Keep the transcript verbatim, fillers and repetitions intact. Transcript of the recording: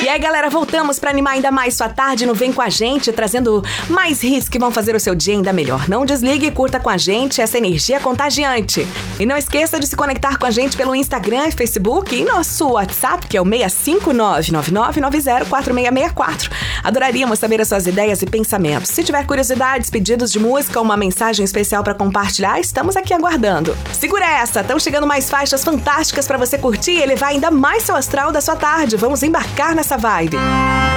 E aí, galera, voltamos pra animar ainda mais sua tarde no Vem Com a Gente, trazendo mais hits que vão fazer o seu dia ainda melhor. Não desligue e curta com a gente essa energia contagiante. E não esqueça de se conectar com a gente pelo Instagram e Facebook e nosso WhatsApp, que é o seis cinco nove, nove nove nove zero, quatro seis seis quatro. Adoraríamos saber as suas ideias e pensamentos. Se tiver curiosidades, pedidos de música ou uma mensagem especial pra compartilhar, estamos aqui aguardando. Segura essa, estão chegando mais faixas fantásticas pra você curtir e elevar ainda mais seu astral da sua tarde. Vamos embarcar nessa vibe.